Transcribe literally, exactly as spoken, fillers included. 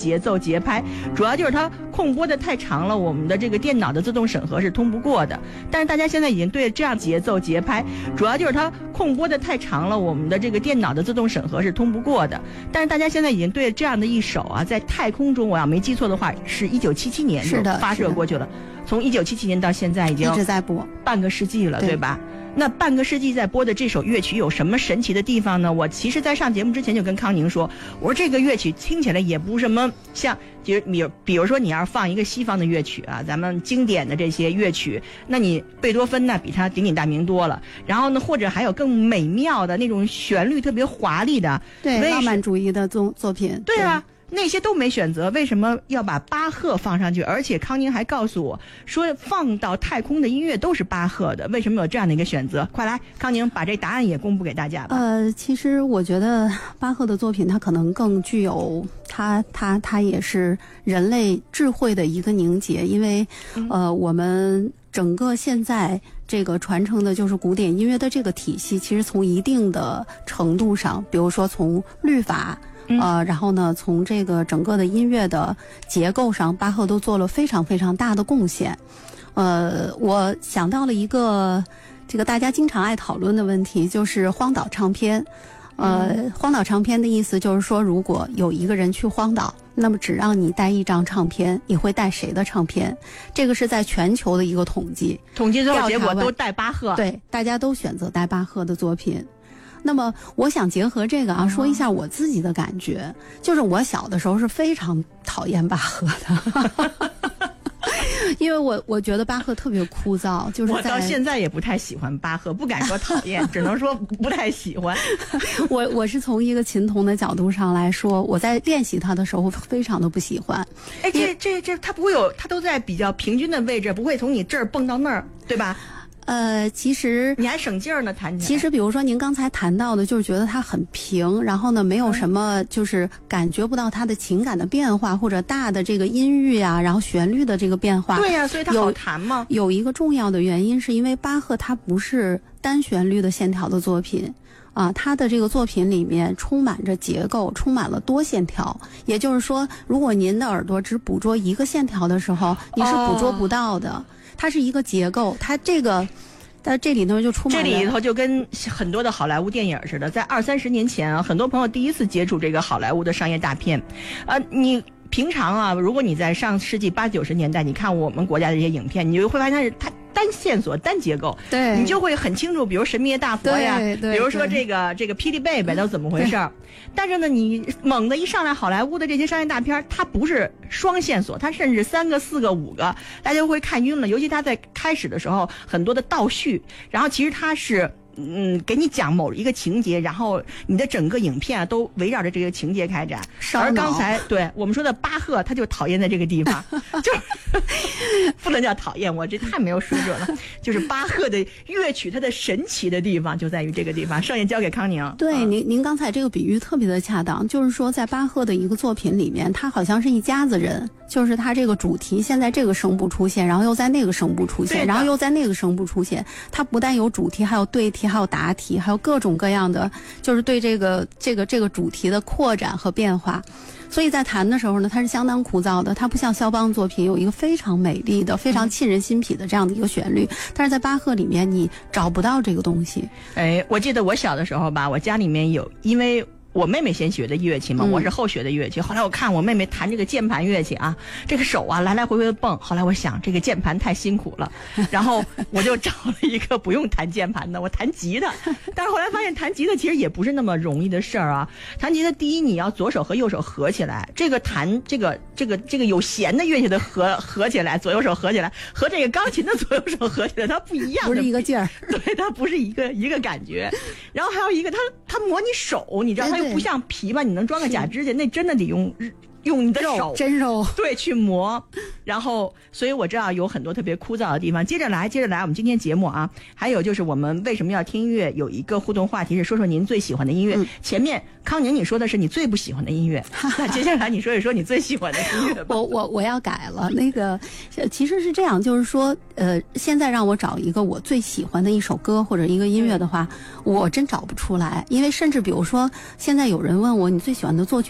节奏节拍，主要就是它空播的太长了，我们的这个电脑的自动审核是通不过的。但是大家现在已经对这样节奏节拍，主要就是它空播的太长了，我们的这个电脑的自动审核是通不过的。但是大家现在已经对这样的一首啊，在太空中，我要没记错的话，是一九七七年就发射过去了。从一九七七年到现在已经一直在播半个世纪了， 对, 对吧？那半个世纪在播的这首乐曲有什么神奇的地方呢？我其实在上节目之前就跟康宁说，我说这个乐曲听起来也不什么像，就比比如说你要是放一个西方的乐曲啊，咱们经典的这些乐曲，那你贝多芬呢比他鼎鼎大名多了，然后呢或者还有更美妙的那种旋律特别华丽的， 对，浪漫主义的作作品， 对啊。对，那些都没选择，为什么要把巴赫放上去？而且康宁还告诉我说，放到太空的音乐都是巴赫的，为什么有这样的一个选择？快来，康宁把这答案也公布给大家吧。 呃，其实我觉得巴赫的作品，它可能更具有它它它也是人类智慧的一个凝结，因为、嗯、呃，我们整个现在这个传承的就是古典音乐的这个体系，其实从一定的程度上，比如说从律法。呃，然后呢，从这个整个的音乐的结构上，巴赫都做了非常非常大的贡献。呃，我想到了一个这个大家经常爱讨论的问题，就是荒岛唱片。呃，荒岛唱片的意思就是说，如果有一个人去荒岛，那么只让你带一张唱片，你会带谁的唱片？这个是在全球的一个统计， 统计最后结果都带巴赫。 对，大家都选择带巴赫的作品。那么我想结合这个啊，说一下我自己的感觉，就是我小的时候是非常讨厌巴赫的。因为我我觉得巴赫特别枯燥，就是我到现在也不太喜欢巴赫，不敢说讨厌，只能说不太喜欢。 我我是从一个琴童的角度上来说，我在练习他的时候非常的不喜欢。 哎，这这这他不会有，他都在比较平均的位置，不会从你这儿蹦到那儿，对吧？ 呃，其实你还省劲儿呢，弹起来。 其实，比如说您刚才谈到的，就是觉得它很平，然后呢，没有什么，就是感觉不到它的情感的变化，或者大的这个音域啊，然后旋律的这个变化。 对呀、啊，所以它好弹嘛。 有一个重要的原因，是因为巴赫他不是单旋律的线条的作品。啊，他的这个作品里面充满着结构，充满了多线条。也就是说，如果您的耳朵只捕捉一个线条的时候，你是捕捉不到的。哦、它是一个结构，它这个，在这里头就充满了。 这里头就跟很多的好莱坞电影似的，在二三十年前啊，很多朋友第一次接触这个好莱坞的商业大片，呃，你。平常啊，如果你在上世纪八九十年代，你看我们国家的这些影片，你就会发现它单线索、单结构， 对， 你就会很清楚，比如《神秘的大佛》呀，比如说这个这个《霹雳贝贝》都怎么回事。但是呢，你猛的一上来，好莱坞的这些商业大片，它不是双线索，它甚至三个、四个、五个，大家就会看晕了。尤其它在开始的时候，很多的倒叙，然后其实它是。嗯，给你讲某一个情节，然后你的整个影片啊都围绕着这个情节开展。而刚才对我们说的巴赫，他就讨厌在这个地方，就不能叫讨厌，我这太没有水准了。就是巴赫的乐曲，它的神奇的地方就在于这个地方。剩下交给康宁。 对， 嗯、 您您刚才这个比喻特别的恰当，就是说在巴赫的一个作品里面，他好像是一家子人。就是它这个主题现在这个声部出现，然后又在那个声部出现，然后又在那个声部出现。它不但有主题，还有对题，还有答题，还有各种各样的，就是对这个这个这个主题的扩展和变化。所以在弹的时候呢，它是相当枯燥的，它不像肖邦作品有一个非常美丽的、非常沁人心脾的这样的一个旋律，但是在巴赫里面你找不到这个东西。 哎，我记得我小的时候吧，我家里面有，因为。我妹妹先学的乐器嘛，我是后学的乐器。嗯、后来我看我妹妹弹这个键盘乐器啊，这个手啊来来回回的蹦。后来我想这个键盘太辛苦了，然后我就找了一个不用弹键盘的，我弹吉他。但是后来发现弹吉他其实也不是那么容易的事儿啊。弹吉他第一你要左手和右手合起来，这个弹这个这个这个有弦的乐器的合合起来，左右手合起来，和这个钢琴的左右手合起来它不一样， 不是一个劲儿。 对，它不是一个一个感觉。然后还有一个它它模拟手，你知道它。不像皮吧，你能装个假指甲，那真的得用用你的手真肉对去磨。然后所以我知道有很多特别枯燥的地方。接着来接着来我们今天节目啊，还有就是我们为什么要听音乐，有一个互动话题是说说您最喜欢的音乐。嗯、前面康宁你说的是你最不喜欢的音乐，那接下来你说一说你最喜欢的音乐吧。 我我我要改了，那个其实是这样，就是说呃，现在让我找一个我最喜欢的一首歌或者一个音乐的话，我真找不出来。因为甚至比如说现在有人问我你最喜欢的作曲